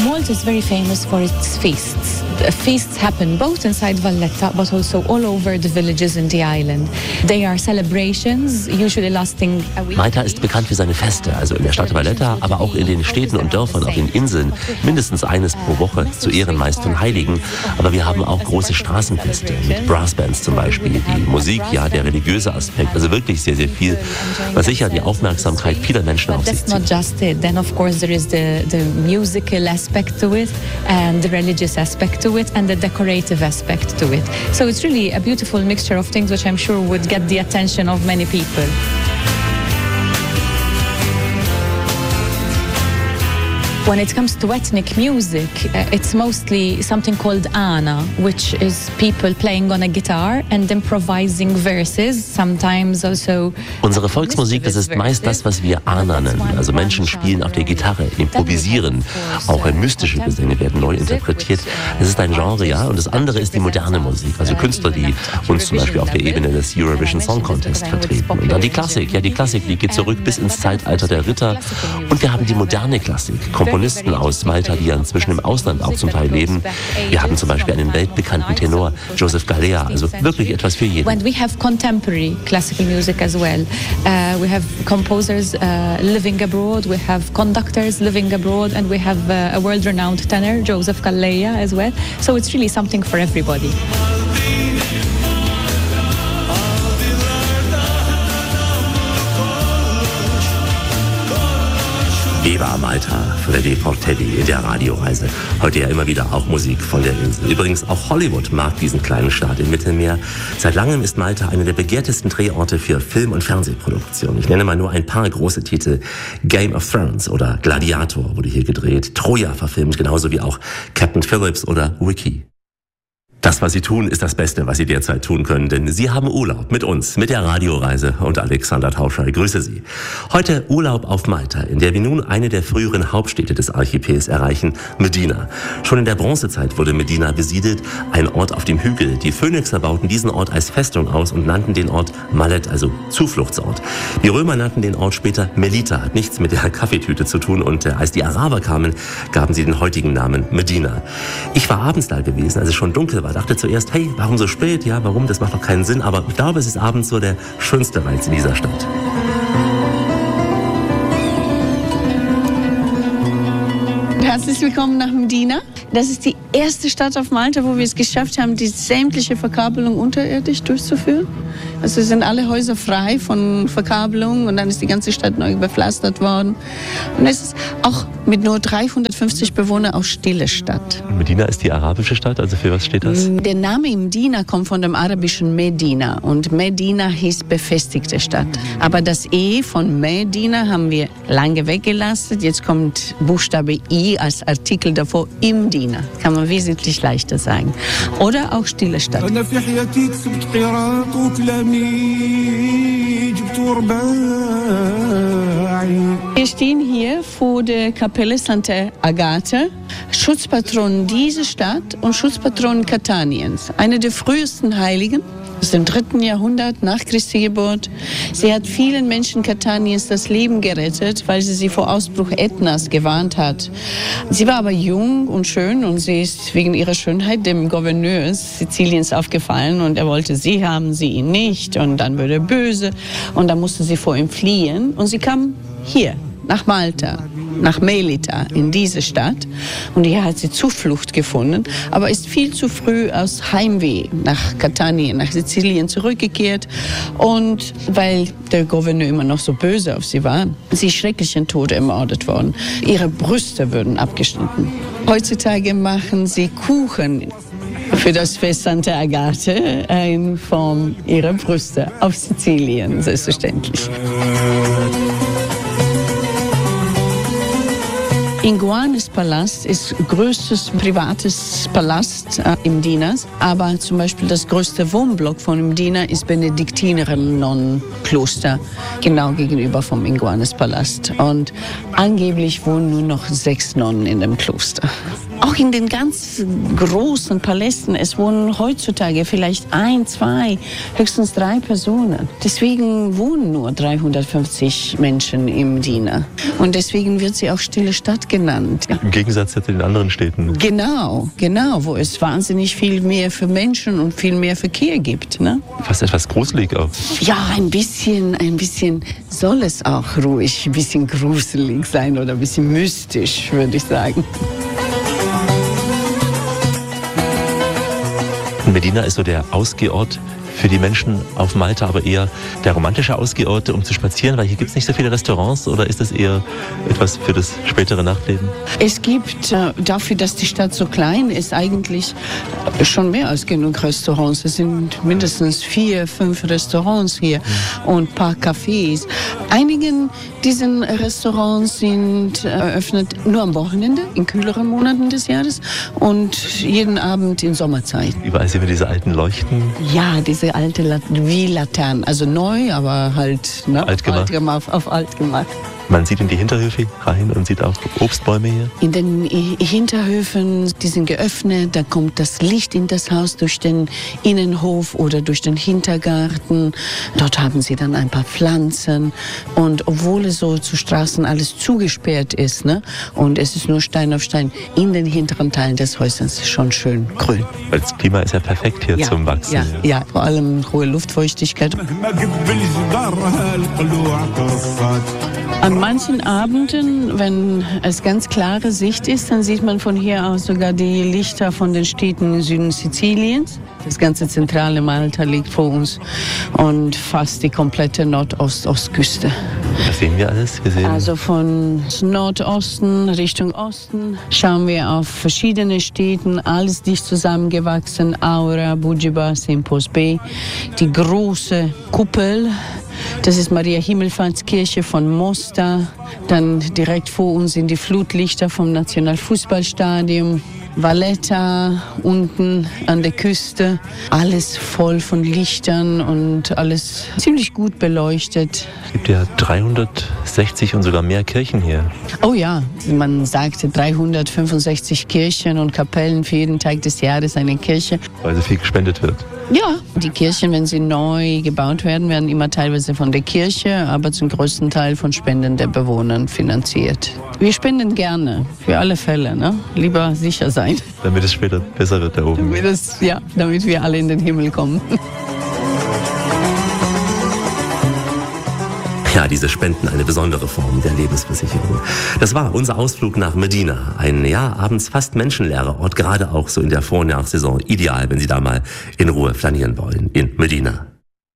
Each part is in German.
Malta is very famous for its feasts. Feasts happen both inside Valletta but also all over the villages in the island. They are celebrations, usually lasting a week. Malta ist bekannt für seine Feste, also in der Stadt Valletta, aber auch in den Städten und Dörfern auf den Inseln. Mindestens eines pro Woche, zu Ehren meist von Heiligen. Aber wir haben auch große Straßenfeste mit Brassbands zum Beispiel. Die Musik, ja, der religiöse Aspekt, also wirklich sehr, sehr viel, was sicher die Aufmerksamkeit vieler Menschen auf sich zieht. That's not just it. Then of course there is the musical aspect to it and the religious aspect to it and the decorative aspect to it. So it's really a beautiful mixture of things which I'm sure would get the attention of many people. When it comes to ethnic music, it's mostly something called ana, which is people playing on a guitar and improvising verses, sometimes also. Unsere Volksmusik, das ist meist das, was wir ana nennen. Also Menschen spielen auf der Gitarre, improvisieren. Auch mystische Gesänge werden neu interpretiert. Es ist ein Genre, ja. Und das andere ist die moderne Musik. Also Künstler, die uns zum Beispiel auf der Ebene des Eurovision Song Contest vertreten. Und dann die Klassik. Ja, die Klassik, die geht zurück bis ins Zeitalter der Ritter. Und wir haben die moderne Klassik. Komponisten aus Malta, die ja inzwischen im Ausland auch zum Teil leben. Wir haben zum Beispiel einen weltbekannten Tenor, Joseph Galea, also wirklich etwas für jeden. When we have contemporary classical music as well, we have composers living abroad, we have conductors living abroad, and we have a world-renowned tenor, Joseph Galea, as well. So it's really something for everybody. Viva Malta, Freddy Portelli in der Radioreise. Heute ja immer wieder auch Musik von der Insel. Übrigens auch Hollywood mag diesen kleinen Staat im Mittelmeer. Seit langem ist Malta einer der begehrtesten Drehorte für Film- und Fernsehproduktionen. Ich nenne mal nur ein paar große Titel. Game of Thrones oder Gladiator wurde hier gedreht. Troja verfilmt, genauso wie auch Captain Phillips oder Wiki. Das, was Sie tun, ist das Beste, was Sie derzeit tun können, denn Sie haben Urlaub mit uns, mit der Radioreise und Alexander Tauscher. Ich grüße Sie. Heute Urlaub auf Malta, in der wir nun eine der früheren Hauptstädte des Archipels erreichen, Medina. Schon in der Bronzezeit wurde Medina besiedelt, ein Ort auf dem Hügel. Die Phönixer bauten diesen Ort als Festung aus und nannten den Ort Malet, also Zufluchtsort. Die Römer nannten den Ort später Melita, hat nichts mit der Kaffeetüte zu tun, und als die Araber kamen, gaben sie den heutigen Namen Medina. Ich war abends da gewesen, als es schon dunkel war. Dachte zuerst, hey, warum so spät? Ja, warum? Das macht doch keinen Sinn. Aber ich glaube, es ist abends so der schönste Reiz in dieser Stadt. Herzlich willkommen nach Medina. Das ist die erste Stadt auf Malta, wo wir es geschafft haben, die sämtliche Verkabelung unterirdisch durchzuführen. Also sind alle Häuser frei von Verkabelung und dann ist die ganze Stadt neu bepflastert worden. Und es ist auch mit nur 350 Bewohnern auch stille Stadt. Medina ist die arabische Stadt, also für was steht das? Der Name Medina kommt von dem arabischen Medina und Medina hieß befestigte Stadt. Aber das E von Medina haben wir lange weggelassen. Jetzt kommt Buchstabe I als Artikel davor, Imdina. Kann man wesentlich leichter sagen. Oder auch stille Stadt. Wir stehen hier vor der Kapelle Santa Agata, Schutzpatron dieser Stadt und Schutzpatron Cataniens. Eine der frühesten Heiligen aus dem 3. Jahrhundert nach Christi Geburt. Sie hat vielen Menschen Cataniens das Leben gerettet, weil sie vor Ausbruch Ätnas gewarnt hat. Sie war aber jung und schön und sie ist wegen ihrer Schönheit dem Gouverneur Siziliens aufgefallen und er wollte sie haben, sie ihn nicht, und dann wurde er böse und dann musste sie vor ihm fliehen und sie kam hier nach Malta, nach Melita, in diese Stadt. Und hier hat sie Zuflucht gefunden, aber ist viel zu früh aus Heimweh nach Catania, nach Sizilien zurückgekehrt. Und weil der Gouverneur immer noch so böse auf sie war, sie schrecklichen Tode ermordet worden. Ihre Brüste wurden abgeschnitten. Heutzutage machen sie Kuchen für das Fest Santa Agata in Form ihrer Brüste auf Sizilien, selbstverständlich. Inguanes Palast ist größtes privates Palast in Medina, aber zum Beispiel das größte Wohnblock von Medina ist Benediktinerinnen-Nonnenkloster, genau gegenüber vom Inguanes Palast. Und angeblich wohnen nur noch 6 Nonnen in dem Kloster. Auch in den ganz großen Palästen, es wohnen heutzutage vielleicht 1, 2, höchstens 3 Personen. Deswegen wohnen nur 350 Menschen in Medina. Und deswegen wird sie auch stille Stadt genannt. Ja. Im Gegensatz zu den anderen Städten. Genau, wo es wahnsinnig viel mehr für Menschen und viel mehr Verkehr gibt. Ne? Fast etwas gruselig auch. Ja, ein bisschen soll es auch ruhig, ein bisschen gruselig sein oder ein bisschen mystisch, würde ich sagen. Medina ist so der Ausgehort für die Menschen auf Malta, aber eher der romantische Ausgehort, um zu spazieren, weil hier gibt es nicht so viele Restaurants, oder ist das eher etwas für das spätere Nachtleben? Es gibt dafür, dass die Stadt so klein ist, eigentlich schon mehr als genug Restaurants. Es sind mindestens 4, 5 Restaurants hier und ein paar Cafés. Einigen diesen Restaurants sind eröffnet nur am Wochenende, in kühleren Monaten des Jahres und jeden Abend in Sommerzeit. Überall sehen wir diese alten Leuchten. Ja, diese alte wie Laternen, also neu, aber halt alt gemacht. Auf alt gemacht. Man sieht in die Hinterhöfe rein und sieht auch Obstbäume hier. In den Hinterhöfen, die sind geöffnet, da kommt das Licht in das Haus durch den Innenhof oder durch den Hintergarten. Dort haben sie dann ein paar Pflanzen und obwohl es so zu Straßen alles zugesperrt ist, ne, und es ist nur Stein auf Stein, in den hinteren Teilen des Häusers schon schön grün. Weil das Klima ist ja perfekt hier zum Wachsen. Ja, vor allem hohe Luftfeuchtigkeit. An manchen Abenden, wenn es ganz klare Sicht ist, dann sieht man von hier aus sogar die Lichter von den Städten im Süden Siziliens. Das ganze zentrale Malta liegt vor uns und fast die komplette Nordostküste. Was sehen wir alles? Also von Nordosten Richtung Osten schauen wir auf verschiedene Städte, alles dicht zusammengewachsen. Aura, Bugiba, Sempos Bay, die große Kuppel. Das ist Maria Himmelfahrtskirche von Mostar. Dann direkt vor uns sind die Flutlichter vom Nationalfußballstadion. Valletta unten an der Küste. Alles voll von Lichtern und alles ziemlich gut beleuchtet. Es gibt ja 360 und sogar mehr Kirchen hier. Oh ja, man sagte 365 Kirchen und Kapellen für jeden Tag des Jahres eine Kirche. Weil so viel gespendet wird. Ja, die Kirchen, wenn sie neu gebaut werden, werden immer teilweise von der Kirche, aber zum größten Teil von Spenden der Bewohner finanziert. Wir spenden gerne, für alle Fälle, ne? Lieber sicher sein. Damit es später besser wird da oben. Damit wir alle in den Himmel kommen. Ja, diese Spenden, eine besondere Form der Lebensversicherung. Das war unser Ausflug nach Medina. Ein, abends fast menschenleerer Ort, gerade auch so in der Vorjahrssaison. Ideal, wenn Sie da mal in Ruhe flanieren wollen, in Medina.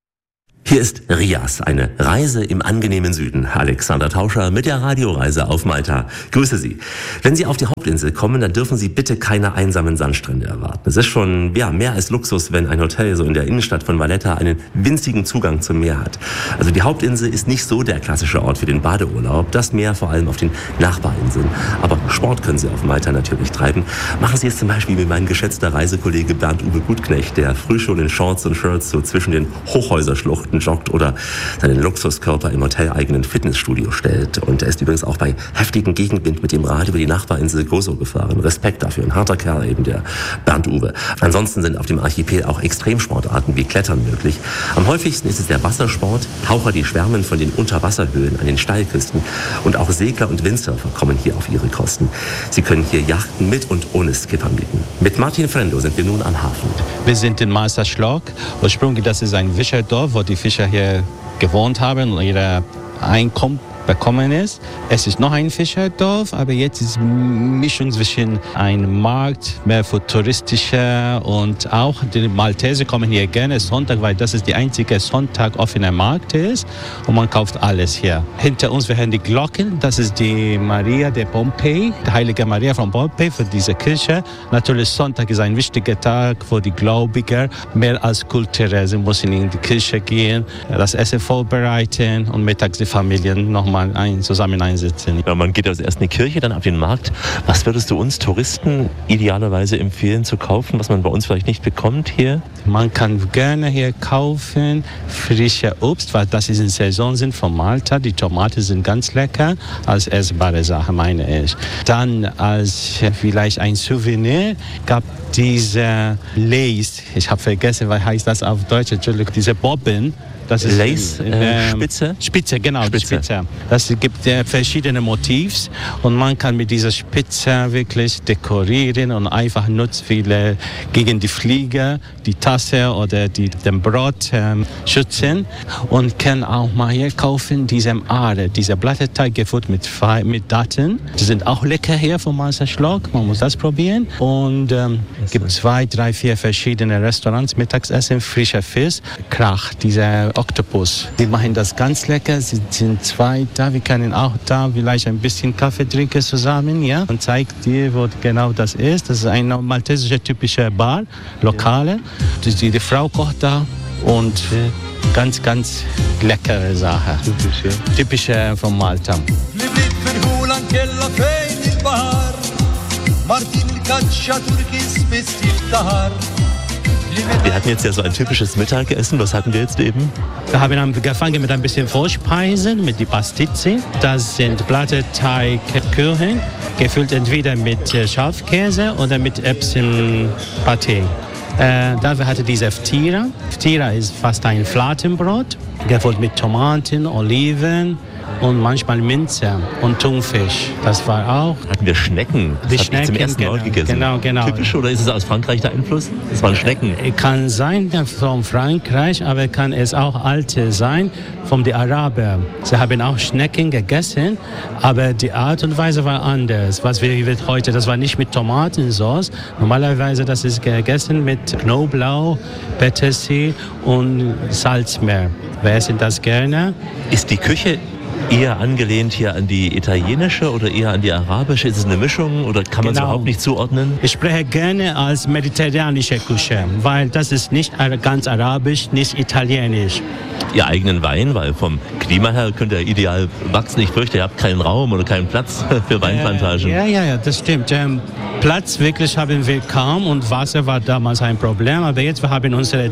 Hier ist Rias, eine Reise im angenehmen Süden. Alexander Tauscher mit der Radioreise auf Malta. Grüße Sie. Wenn Sie auf die Hauptinsel kommen, dann dürfen Sie bitte keine einsamen Sandstrände erwarten. Es ist schon mehr als Luxus, wenn ein Hotel so in der Innenstadt von Valletta einen winzigen Zugang zum Meer hat. Also die Hauptinsel ist nicht so der klassische Ort für den Badeurlaub. Das Meer vor allem auf den Nachbarinseln. Aber Sport können Sie auf Malta natürlich treiben. Machen Sie es zum Beispiel wie mein geschätzter Reisekollege Bernd-Uwe Gutknecht, der früh schon in Shorts und Shirts so zwischen den Hochhäuserschluchten joggt oder seinen Luxuskörper im hoteleigenen Fitnessstudio stellt. Und er ist übrigens auch bei heftigem Gegenwind mit dem Rad über die Nachbarinsel Gozo gefahren. Respekt dafür, ein harter Kerl eben, der Bernd-Uwe. Ansonsten sind auf dem Archipel auch Extremsportarten wie Klettern möglich. Am häufigsten ist es der Wassersport. Taucher, die schwärmen von den Unterwasserhöhlen an den Steilküsten. Und auch Segler und Windsurfer kommen hier auf ihre Kosten. Sie können hier Yachten mit und ohne Skipper mieten. Mit Martin Frendo sind wir nun am Hafen. Wir sind in Marsaschlok. Ursprünglich, das ist ein Fischerdorf, wo die Fischer hier gewohnt haben und ihre Einkommen bekommen ist. Es ist noch ein Fischerdorf, aber jetzt ist Mischung zwischen einem Markt, mehr für touristische und auch die Malteser kommen hier gerne Sonntag, weil das ist die einzige Sonntag offene Markt ist und man kauft alles hier. Hinter uns werden die Glocken, das ist die Maria de Pompei, die heilige Maria von Pompei für diese Kirche. Natürlich Sonntag ist ein wichtiger Tag für die Gläubiger, mehr als kulturell. Sie müssen in die Kirche gehen, das Essen vorbereiten und mittags die Familien nochmal zusammen einsetzen. Ja, man geht also erst in die Kirche, dann auf den Markt. Was würdest du uns Touristen idealerweise empfehlen zu kaufen, was man bei uns vielleicht nicht bekommt hier? Man kann gerne hier kaufen frische Obst, weil das ist in Saison sind von Malta. Die Tomaten sind ganz lecker, als essbare Sache meine ich. Dann als vielleicht ein Souvenir gab diese Lace, ich habe vergessen, was heißt das auf Deutsch, Entschuldigung, diese Bobbin. Das ist Lace, Spitze? Spitze, genau. Spitze. Das gibt verschiedene Motivs und man kann mit dieser Spitze wirklich dekorieren und einfach nutzen viele gegen die Fliege, die Tasse oder den Brot schützen und kann auch mal hier kaufen diese Aare, dieser Blätterteig gefüllt mit Daten. Die sind auch lecker hier vom Martha Schlock, man muss das probieren und gibt 2, 3, 4 verschiedene Restaurants, Mittagsessen, frischer Fisch, Krach, dieser Oktopus. Die machen das ganz lecker, sie sind 2 da, wir können auch da vielleicht ein bisschen Kaffee trinken zusammen, ja, und zeigt dir, wo genau das ist. Das ist eine maltesische typische Bar, Lokale. Die Frau kocht da und ganz, ganz leckere Sache. Typische von Malta. Wir hatten jetzt ja so ein typisches Mittagessen. Was hatten wir jetzt eben? Wir haben angefangen mit ein bisschen Vorspeisen, mit die Pastizzi. Das sind Blätterteigkuchen, gefüllt entweder mit Schafkäse oder mit Erbsenpaté. Dafür hatte diese Ftira. Ftira ist fast ein Fladenbrot, gefüllt mit Tomaten, Oliven und manchmal Minze und Thunfisch. Das war auch. Hatten wir Schnecken? Das habe ich zum ersten Mal gegessen. Genau. Typisch, oder ist es aus Frankreich der Einfluss? Das waren Schnecken. Kann sein von Frankreich, aber kann es auch alte sein von den Arabern. Sie haben auch Schnecken gegessen, aber die Art und Weise war anders. Was wir heute, das war nicht mit Tomatensauce. Normalerweise das ist gegessen mit Knoblauch, Petersilie und Salzmeer. Wir essen das gerne. Ist die Küche eher angelehnt hier an die italienische oder eher an die arabische? Ist es eine Mischung oder kann man es überhaupt nicht zuordnen? Ich spreche gerne als mediterranische Küche, weil das ist nicht ganz arabisch, nicht italienisch. Ihr eigenen Wein, weil vom Klima her könnt ihr ideal wachsen. Ich fürchte, ihr habt keinen Raum oder keinen Platz für Weinplantagen. Ja, das stimmt. Platz wirklich haben wir kaum und Wasser war damals ein Problem. Aber jetzt wir haben unsere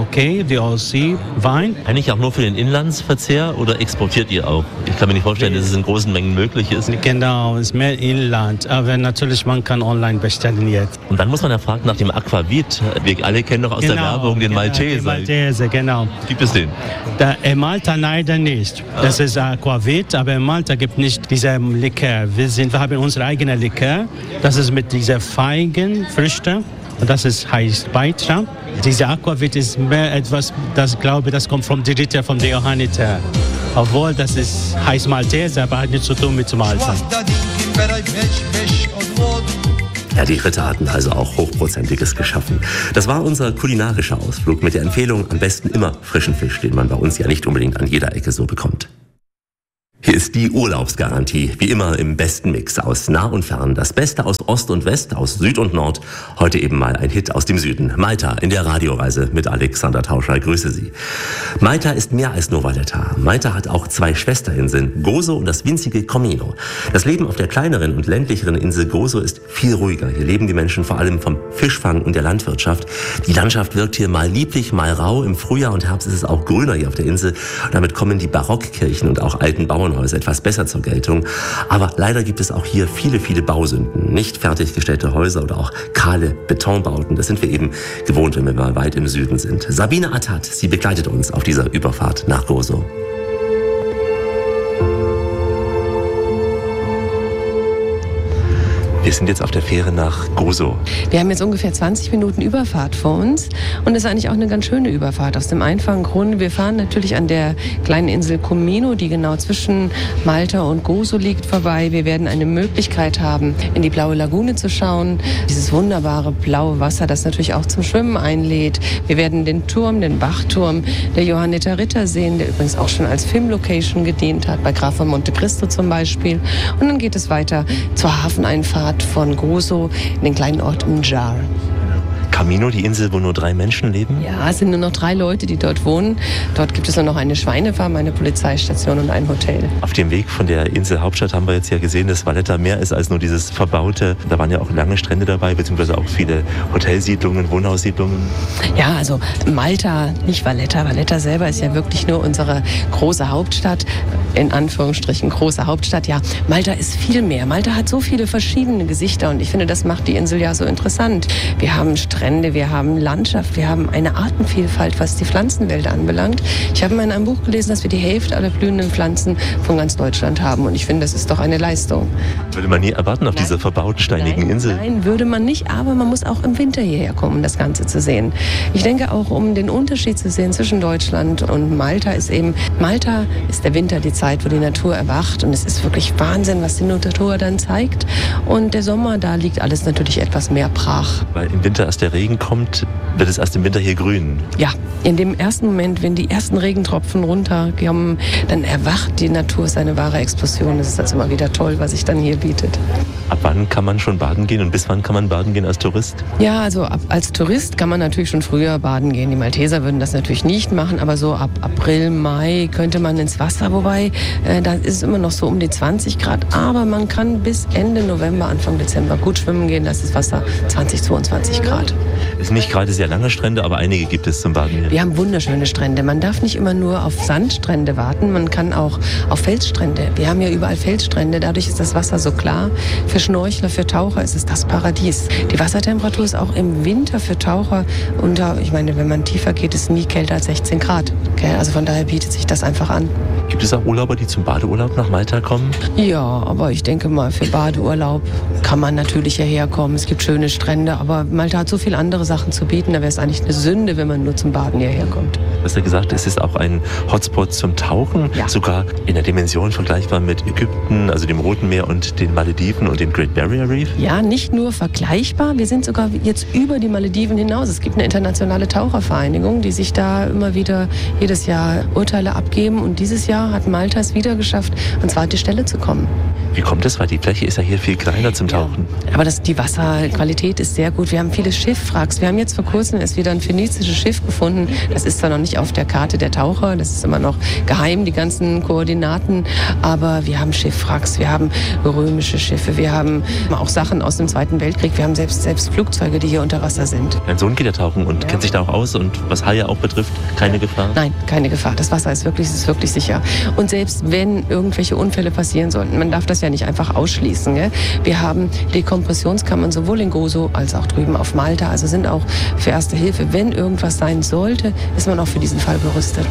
DOC-Wein. Eigentlich auch nur für den Inlandsverzehr oder exportiert ihr auch? Ich kann mir nicht vorstellen, dass es in großen Mengen möglich ist. Genau, es ist mehr Inland. Aber natürlich, man kann online bestellen jetzt. Und dann muss man ja fragen nach dem Aquavit. Wir alle kennen doch aus der Werbung den Malteser. Den Malteser, genau. Gibt es den? In Malta leider nicht. Das ist Aquavit, aber in Malta gibt es nicht diesen Likör. Wir haben unsere eigene Likör. Das ist mit dieser Feigenfrüchte. Das heißt Beitra. Dieser Aquavit ist mehr etwas, das glaube das kommt vom Ritter, von der Johanniter. Obwohl das heißt Malteser, aber hat nichts zu tun mit Malta. Ja, die Ritter hatten also auch Hochprozentiges geschaffen. Das war unser kulinarischer Ausflug mit der Empfehlung, am besten immer frischen Fisch, den man bei uns ja nicht unbedingt an jeder Ecke so bekommt. Hier ist die Urlaubsgarantie, wie immer im besten Mix aus nah und fern. Das Beste aus Ost und West, aus Süd und Nord. Heute eben mal ein Hit aus dem Süden. Malta in der Radioreise mit Alexander Tauscher. Grüße Sie. Malta ist mehr als nur Valletta. Malta hat auch 2 Schwesterinseln, Gozo und das winzige Comino. Das Leben auf der kleineren und ländlicheren Insel Gozo ist viel ruhiger. Hier leben die Menschen vor allem vom Fischfang und der Landwirtschaft. Die Landschaft wirkt hier mal lieblich, mal rau. Im Frühjahr und Herbst ist es auch grüner hier auf der Insel. Damit kommen die Barockkirchen und auch alten Bauernhäuser etwas besser zur Geltung. Aber leider gibt es auch hier viele, viele Bausünden. Nicht fertiggestellte Häuser oder auch kahle Betonbauten. Das sind wir eben gewohnt, wenn wir mal weit im Süden sind. Sabine Attat, sie begleitet uns auf dieser Überfahrt nach Gozo. Wir sind jetzt auf der Fähre nach Gozo. Wir haben jetzt ungefähr 20 Minuten Überfahrt vor uns und es ist eigentlich auch eine ganz schöne Überfahrt aus dem einfachen Grund. Wir fahren natürlich an der kleinen Insel Comino, die genau zwischen Malta und Gozo liegt, vorbei. Wir werden eine Möglichkeit haben, in die blaue Lagune zu schauen. Dieses wunderbare blaue Wasser, das natürlich auch zum Schwimmen einlädt. Wir werden den Turm, den Wachturm der Johanniter Ritter sehen, der übrigens auch schon als Filmlocation gedient hat, bei Graf von Monte Cristo zum Beispiel. Und dann geht es weiter zur Hafeneinfahrt von Gozo in den kleinen Ort Mjar. Camino, die Insel, wo nur 3 Menschen leben? Ja, es sind nur noch 3 Leute, die dort wohnen. Dort gibt es nur noch eine Schweinefarm, eine Polizeistation und ein Hotel. Auf dem Weg von der Insel Hauptstadt haben wir jetzt ja gesehen, dass Valletta mehr ist als nur dieses Verbaute. Da waren ja auch lange Strände dabei, beziehungsweise auch viele Hotelsiedlungen, Wohnhaussiedlungen. Ja, also Malta, nicht Valletta. Valletta selber ist ja wirklich nur unsere große Hauptstadt. In Anführungsstrichen große Hauptstadt. Ja, Malta ist viel mehr. Malta hat so viele verschiedene Gesichter und ich finde, das macht die Insel ja so interessant. Wir haben Strände, Strände, wir haben Landschaft, wir haben eine Artenvielfalt, was die Pflanzenwelt anbelangt. Ich habe mal in einem Buch gelesen, dass wir die Hälfte aller blühenden Pflanzen von ganz Deutschland haben. Und ich finde, das ist doch eine Leistung. Würde man nie erwarten auf dieser verbauten, steinigen Insel. Nein, würde man nicht, aber man muss auch im Winter hierher kommen, um das Ganze zu sehen. Ich denke auch, um den Unterschied zu sehen zwischen Deutschland und Malta ist der Winter die Zeit, wo die Natur erwacht. Und es ist wirklich Wahnsinn, was die Natur dann zeigt. Und der Sommer, da liegt alles natürlich etwas mehr brach. Weil im Winter erst der Regen kommt, wird es erst im Winter hier grün. Ja, in dem ersten Moment, wenn die ersten Regentropfen runterkommen, dann erwacht die Natur, seine wahre Explosion. Das ist also immer wieder toll, was sich dann hier bietet. Ab wann kann man schon baden gehen und bis wann kann man baden gehen als Tourist? Ja, also als Tourist kann man natürlich schon früher baden gehen. Die Malteser würden das natürlich nicht machen, aber so ab April, Mai könnte man ins Wasser, wobei da ist es immer noch so um die 20 Grad. Aber man kann bis Ende November, Anfang Dezember gut schwimmen gehen. Das ist Wasser 20, 22 Grad. Es sind nicht gerade sehr lange Strände, aber einige gibt es zum Baden hier. Wir haben wunderschöne Strände. Man darf nicht immer nur auf Sandstrände warten, man kann auch auf Felsstrände. Wir haben ja überall Felsstrände, dadurch ist das Wasser so klar. Für Schnorchler, für Taucher ist es das Paradies. Die Wassertemperatur ist auch im Winter für Taucher wenn man tiefer geht, ist nie kälter als 16 Grad. Also von daher bietet sich das einfach an. Gibt es auch Urlauber, die zum Badeurlaub nach Malta kommen? Ja, aber ich denke mal, für Badeurlaub kann man natürlich hierher kommen. Es gibt schöne Strände, aber Malta hat so viele andere Sachen zu bieten. Da wäre es eigentlich eine Sünde, wenn man nur zum Baden hierher kommt. Du hast ja gesagt, es ist auch ein Hotspot zum Tauchen. Ja. Sogar in der Dimension vergleichbar mit Ägypten, also dem Roten Meer und den Malediven und dem Great Barrier Reef. Ja, nicht nur vergleichbar. Wir sind sogar jetzt über die Malediven hinaus. Es gibt eine internationale Tauchervereinigung, die sich da immer wieder jedes Jahr Urteile abgeben. Und dieses Jahr hat Malta es wieder geschafft, an zweite Stelle zu kommen. Wie kommt das? Weil die Fläche ist ja hier viel kleiner zum Tauchen. Ja, aber die Wasserqualität ist sehr gut. Wir haben viele Schiffwracks. Wir haben jetzt vor kurzem erst wieder ein phönizisches Schiff gefunden. Das ist zwar noch nicht auf der Karte der Taucher, das ist immer noch geheim, die ganzen Koordinaten. Aber wir haben Schiffwracks, wir haben römische Schiffe, wir haben auch Sachen aus dem Zweiten Weltkrieg. Wir haben selbst Flugzeuge, die hier unter Wasser sind. Mein Sohn geht ja tauchen und kennt sich da auch aus. Und was Haie auch betrifft, keine Gefahr? Nein, keine Gefahr. Das Wasser ist wirklich sicher. Und selbst wenn irgendwelche Unfälle passieren sollten, man darf das ja nicht einfach ausschließen. Gell? Wir haben Dekompressionskammern sowohl in Gozo als auch drüben auf Malta. Also sind auch für Erste Hilfe. Wenn irgendwas sein sollte, ist man auch für diesen Fall gerüstet.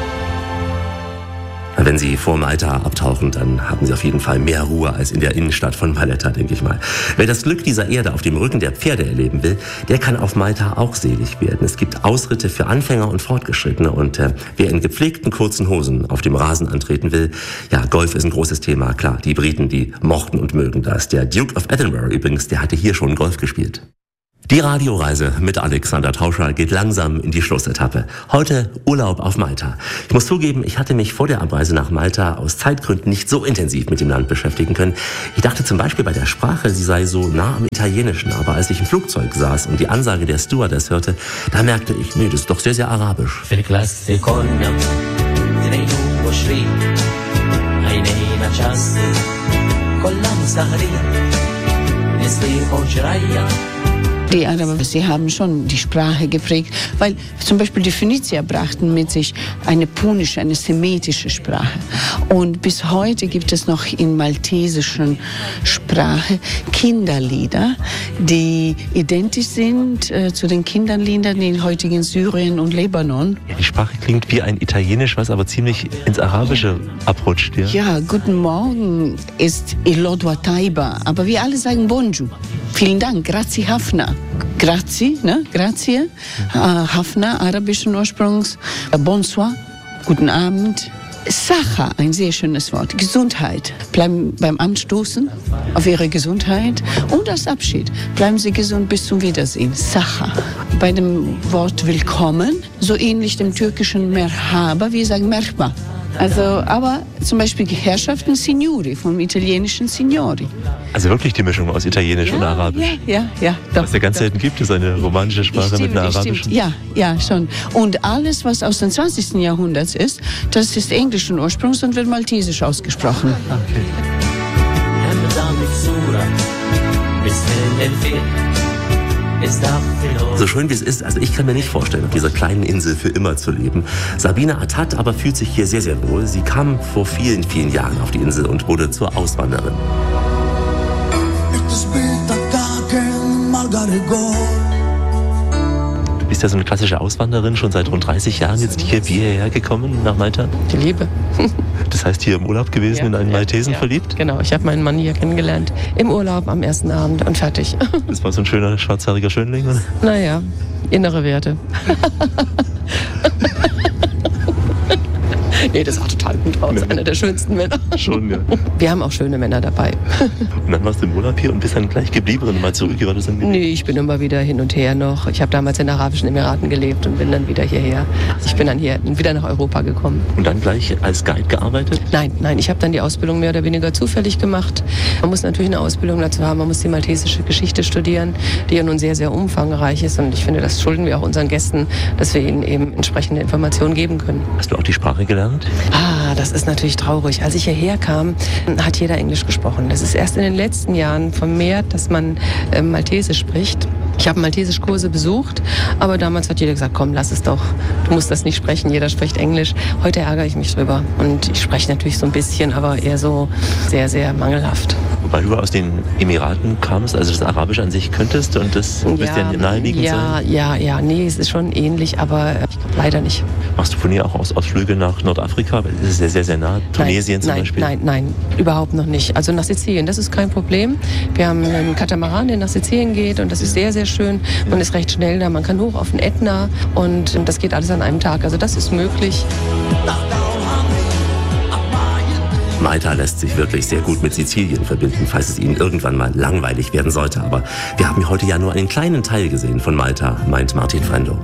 Wenn Sie vor Malta abtauchen, dann haben Sie auf jeden Fall mehr Ruhe als in der Innenstadt von Valletta, denke ich mal. Wer das Glück dieser Erde auf dem Rücken der Pferde erleben will, der kann auf Malta auch selig werden. Es gibt Ausritte für Anfänger und Fortgeschrittene und wer in gepflegten kurzen Hosen auf dem Rasen antreten will, ja, Golf ist ein großes Thema, klar. Die Briten, die mochten und mögen das. Der Duke of Edinburgh übrigens, der hatte hier schon Golf gespielt. Die Radioreise mit Alexander Tauscher geht langsam in die Schlussetappe. Heute Urlaub auf Malta. Ich muss zugeben, ich hatte mich vor der Abreise nach Malta aus Zeitgründen nicht so intensiv mit dem Land beschäftigen können. Ich dachte zum Beispiel bei der Sprache, sie sei so nah am Italienischen. Aber als ich im Flugzeug saß und die Ansage der Stewardess hörte, da merkte ich, nee, das ist doch sehr, sehr arabisch. Die Araber, sie haben schon die Sprache geprägt, weil zum Beispiel die Phönizier brachten mit sich eine punische, eine semitische Sprache. Und bis heute gibt es noch in maltesischen Sprache Kinderlieder, die identisch sind zu den Kinderliedern in heutigen Syrien und Libanon. Ja, die Sprache klingt wie ein Italienisch, was aber ziemlich ins Arabische abrutscht. Ja, ja, guten Morgen ist Ilodwa Taiba, aber wir alle sagen Bonjour. Vielen Dank, grazie Hafna. Grazie, ne? Grazie. Hafna, arabischen Ursprungs. Bonsoir, guten Abend. Sacha, ein sehr schönes Wort. Gesundheit. Bleiben beim Anstoßen auf Ihre Gesundheit und als Abschied. Bleiben Sie gesund, bis zum Wiedersehen. Sacha. Bei dem Wort Willkommen, so ähnlich dem türkischen Merhaba, wir sagen Merhaba. Also, aber zum Beispiel Herrschaften Signori, vom italienischen Signori. Also wirklich die Mischung aus Italienisch und Arabisch. Ja. Doch, was ja ganz selten gibt, ist eine romanische Sprache mit einer arabischen. Ja, schon. Und alles, was aus dem 20. Jahrhundert ist, das ist englischen Ursprungs und wird maltesisch ausgesprochen. Okay. So schön wie es ist, also ich kann mir nicht vorstellen, auf dieser kleinen Insel für immer zu leben. Sabine Attat aber fühlt sich hier sehr, sehr wohl. Sie kam vor vielen, vielen Jahren auf die Insel und wurde zur Auswanderin. bist ja so eine klassische Auswanderin, schon seit rund 30 Jahren jetzt hierher gekommen nach Malta. Die Liebe. Das heißt, hier im Urlaub gewesen, in einen Maltesen verliebt? Genau, ich habe meinen Mann hier kennengelernt. Im Urlaub am ersten Abend und fertig. Das war so ein schöner schwarzhaariger Schönling, oder? Naja, innere Werte. Nee, das sah total gut aus. Einer der schönsten Männer. Schon, ja. Wir haben auch schöne Männer dabei. Und dann warst du im Urlaub hier und bist dann gleich geblieben und mal zurückgewandt? Nee, ich bin immer wieder hin und her noch. Ich habe damals in den Arabischen Emiraten gelebt und bin dann wieder hierher. Ich bin dann hier wieder nach Europa gekommen. Und dann gleich als Guide gearbeitet? Nein, ich habe dann die Ausbildung mehr oder weniger zufällig gemacht. Man muss natürlich eine Ausbildung dazu haben, man muss die maltesische Geschichte studieren, die ja nun sehr, sehr umfangreich ist. Und ich finde, das schulden wir auch unseren Gästen, dass wir ihnen eben entsprechende Informationen geben können. Hast du auch die Sprache gelernt? Das ist natürlich traurig. Als ich hierher kam, hat jeder Englisch gesprochen. Das ist erst in den letzten Jahren vermehrt, dass man Maltesisch spricht. Ich habe Maltesischkurse besucht, aber damals hat jeder gesagt, komm, lass es doch. Du musst das nicht sprechen, jeder spricht Englisch. Heute ärgere ich mich drüber. Und ich spreche natürlich so ein bisschen, aber eher so sehr, sehr mangelhaft. Wobei du aus den Emiraten kamst, also das Arabisch an sich könntest und das müsste ja naheliegend sein? Ja, nee, es ist schon ähnlich, aber ich glaube leider nicht. Machst du von hier auch Ausflüge nach Nordafrika? Das ist ja sehr, sehr nah. Tunesien zum Beispiel? Nein, überhaupt noch nicht. Also nach Sizilien, das ist kein Problem. Wir haben einen Katamaran, der nach Sizilien geht und das ist sehr, sehr schön. Man ist recht schnell da, man kann hoch auf den Ätna und das geht alles an einem Tag. Also das ist möglich. Malta lässt sich wirklich sehr gut mit Sizilien verbinden, falls es Ihnen irgendwann mal langweilig werden sollte. Aber wir haben heute ja nur einen kleinen Teil gesehen von Malta, meint Martin Frendo.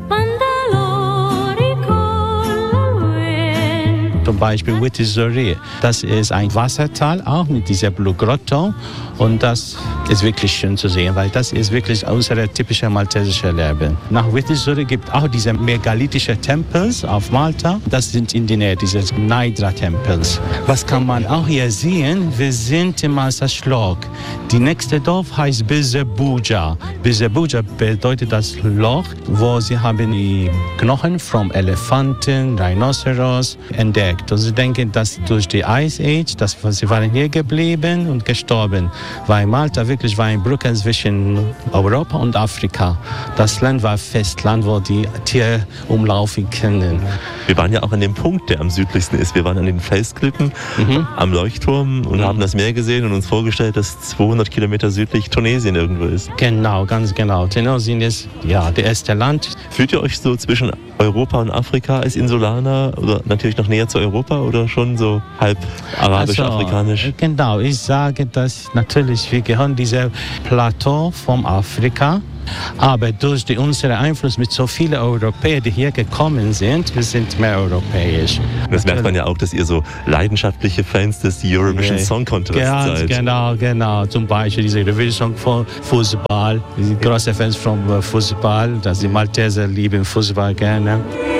Zum Beispiel Wittisori. Das ist ein Wassertal, auch mit dieser Blue Grotto. Und das ist wirklich schön zu sehen, weil das ist wirklich unser typisches maltesisches Leben. Nach Wittisori gibt es auch diese megalithische Tempels auf Malta. Das sind in der Nähe dieses Naidra-Tempels. Was kann man auch hier sehen? Wir sind im Massaschlok. Die nächste Dorf heißt Bizebuja. Bizebuja bedeutet das Loch, wo sie haben die Knochen vom Elefanten, Rhinoceros entdeckt. Und sie denken, dass durch die Ice Age, sie waren hier geblieben und gestorben. Weil Malta wirklich war eine Brücke zwischen Europa und Afrika. Das Land war Festland, wo die Tiere umlaufen können. Wir waren ja auch an dem Punkt, der am südlichsten ist. Wir waren an den Felsklippen am Leuchtturm und haben das Meer gesehen und uns vorgestellt, dass 200 Kilometer südlich Tunesien irgendwo ist. Genau, ganz genau. Tunesien ist das erste Land. Fühlt ihr euch so zwischen Europa und Afrika als Insulaner oder natürlich noch näher zu Europa oder schon so halb arabisch-afrikanisch? Genau, ich sage, dass natürlich wir gehören diesem Plateau von Afrika. Aber durch unseren Einfluss mit so vielen Europäern, die hier gekommen sind, wir sind mehr europäisch. Das merkt man ja auch, dass ihr so leidenschaftliche Fans des Eurovision Song Contest seid. Genau. Zum Beispiel diese Eurovision von Fußball. Wir sind große Fans von Fußball. Die Malteser lieben Fußball gerne.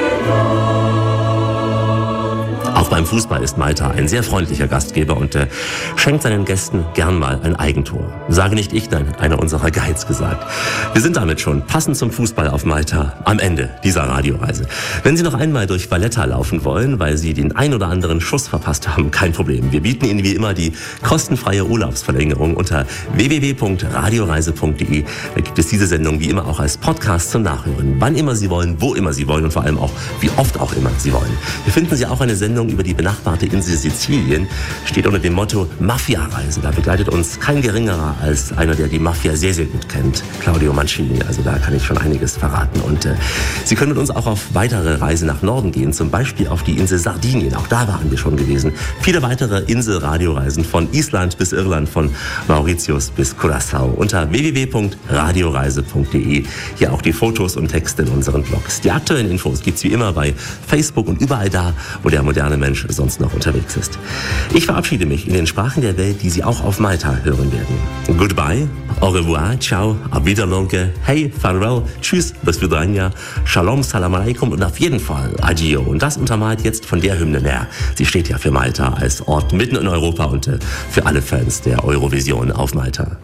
Auch beim Fußball ist Malta ein sehr freundlicher Gastgeber und schenkt seinen Gästen gern mal ein Eigentor. Sage nicht ich, nein, einer unserer Guides gesagt. Wir sind damit schon passend zum Fußball auf Malta am Ende dieser Radioreise. Wenn Sie noch einmal durch Valletta laufen wollen, weil Sie den ein oder anderen Schuss verpasst haben, kein Problem. Wir bieten Ihnen wie immer die kostenfreie Urlaubsverlängerung unter www.radioreise.de. Da gibt es diese Sendung wie immer auch als Podcast zum Nachhören. Wann immer Sie wollen, wo immer Sie wollen und vor allem auch wie oft auch immer Sie wollen. Hier finden Sie auch eine Sendung über die benachbarte Insel Sizilien, steht unter dem Motto Mafia-Reise. Da begleitet uns kein geringerer als einer, der die Mafia sehr, sehr gut kennt, Claudio Mancini. Also da kann ich schon einiges verraten. Und Sie können mit uns auch auf weitere Reisen nach Norden gehen, zum Beispiel auf die Insel Sardinien. Auch da waren wir schon gewesen. Viele weitere Insel-Radioreisen von Island bis Irland, von Mauritius bis Curaçao unter www.radioreise.de. Hier auch die Fotos und Texte in unseren Blogs. Die aktuellen Infos gibt es wie immer bei Facebook und überall da, wo der moderne Mensch sonst noch unterwegs ist. Ich verabschiede mich in den Sprachen der Welt, die Sie auch auf Malta hören werden. Goodbye, au revoir, ciao, auf Wiedersehen, hey, farewell, tschüss, bis vidania, shalom, salam alaikum und auf jeden Fall adio. Und das untermalt jetzt von der Hymne mehr. Sie steht ja für Malta als Ort mitten in Europa und für alle Fans der Eurovision auf Malta.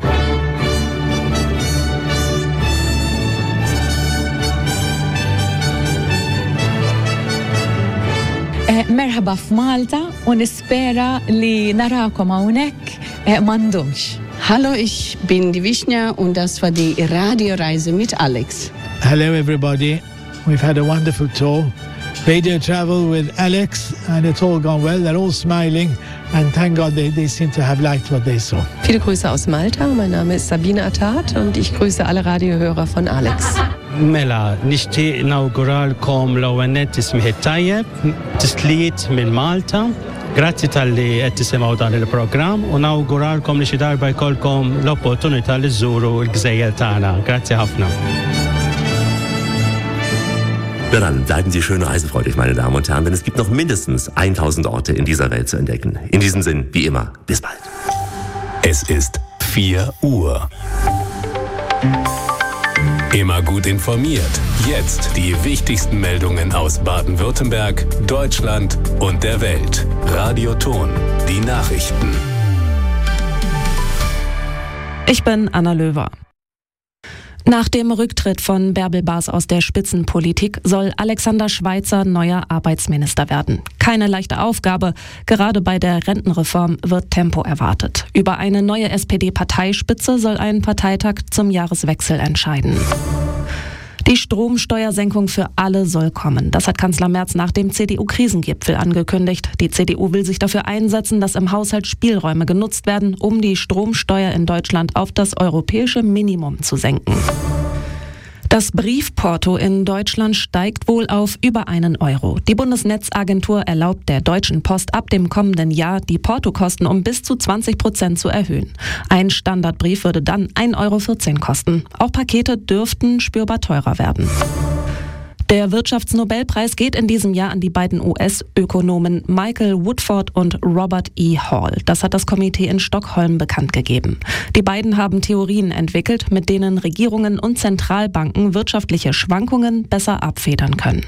مرحبا في مالطا ونسبيرا li narakom hawnhekk m'għandhomx. Hallo, ich bin die Wischня und das war die Radioreise mit Alex. Hello everybody, We've had a wonderful tour. Radio travel with Alex, and it's all gone well. They're all smiling, and thank God they seem to have liked what they saw. Viele Grüße aus Malta. Mein Name ist Sabine Attat und ich grüße alle Radiohörer von Alex. Mela, nixtieq nawguralkom l-ewwel nett ismih tajjeb, tisliet minn Malta. Grazzi tal-li qed tisimgħu dan il-programm u nawguralkom li xi darba jkollkom l-opportunità li żżuru l-gżejjer tagħna. Grazzi ħafna. Na dann, bleiben Sie schön reisefreudig, meine Damen und Herren, denn es gibt noch mindestens 1000 Orte in dieser Welt zu entdecken. In diesem Sinn, wie immer, bis bald. Es ist 4 Uhr. Immer gut informiert. Jetzt die wichtigsten Meldungen aus Baden-Württemberg, Deutschland und der Welt. Radio Ton, die Nachrichten. Ich bin Anna Löwer. Nach dem Rücktritt von Bärbel Bas aus der Spitzenpolitik soll Alexander Schweitzer neuer Arbeitsminister werden. Keine leichte Aufgabe. Gerade bei der Rentenreform wird Tempo erwartet. Über eine neue SPD-Parteispitze soll ein Parteitag zum Jahreswechsel entscheiden. Die Stromsteuersenkung für alle soll kommen. Das hat Kanzler Merz nach dem CDU-Krisengipfel angekündigt. Die CDU will sich dafür einsetzen, dass im Haushalt Spielräume genutzt werden, um die Stromsteuer in Deutschland auf das europäische Minimum zu senken. Das Briefporto in Deutschland steigt wohl auf über 1 Euro. Die Bundesnetzagentur erlaubt der Deutschen Post ab dem kommenden Jahr, die Portokosten um bis zu 20% zu erhöhen. Ein Standardbrief würde dann 1,14 Euro kosten. Auch Pakete dürften spürbar teurer werden. Der Wirtschaftsnobelpreis geht in diesem Jahr an die beiden US-Ökonomen Michael Woodford und Robert E. Hall. Das hat das Komitee in Stockholm bekannt gegeben. Die beiden haben Theorien entwickelt, mit denen Regierungen und Zentralbanken wirtschaftliche Schwankungen besser abfedern können.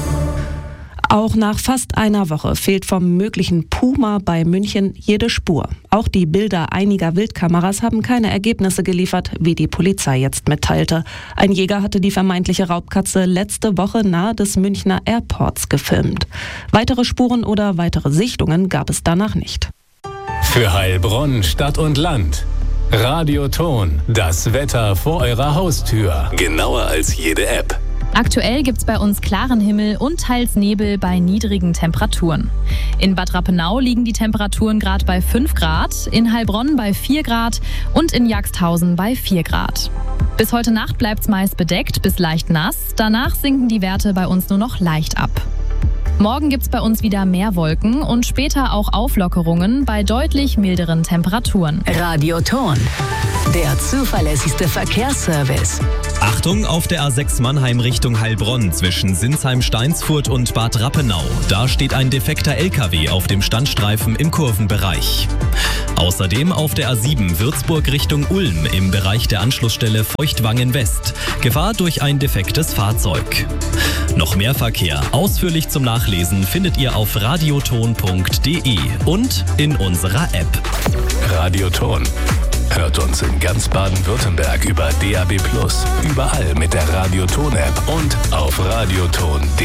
Auch nach fast einer Woche fehlt vom möglichen Puma bei München jede Spur. Auch die Bilder einiger Wildkameras haben keine Ergebnisse geliefert, wie die Polizei jetzt mitteilte. Ein Jäger hatte die vermeintliche Raubkatze letzte Woche nahe des Münchner Airports gefilmt. Weitere Spuren oder weitere Sichtungen gab es danach nicht. Für Heilbronn, Stadt und Land. Radio Ton, das Wetter vor eurer Haustür. Genauer als jede App. Aktuell gibt's bei uns klaren Himmel und teils Nebel bei niedrigen Temperaturen. In Bad Rappenau liegen die Temperaturen gerade bei 5 Grad, in Heilbronn bei 4 Grad und in Jagsthausen bei 4 Grad. Bis heute Nacht bleibt's meist bedeckt bis leicht nass, danach sinken die Werte bei uns nur noch leicht ab. Morgen gibt's bei uns wieder mehr Wolken und später auch Auflockerungen bei deutlich milderen Temperaturen. Radio Ton, der zuverlässigste Verkehrsservice. Achtung auf der A6 Mannheim Richtung Heilbronn zwischen Sinsheim-Steinsfurt und Bad Rappenau. Da steht ein defekter LKW auf dem Standstreifen im Kurvenbereich. Außerdem auf der A7 Würzburg Richtung Ulm im Bereich der Anschlussstelle Feuchtwangen West. Gefahr durch ein defektes Fahrzeug. Noch mehr Verkehr ausführlich zum Nachlesen findet ihr auf radioton.de und in unserer App. Radio Ton. Hört uns in ganz Baden-Württemberg über DAB+, überall mit der Radio Ton App und auf radioton.de.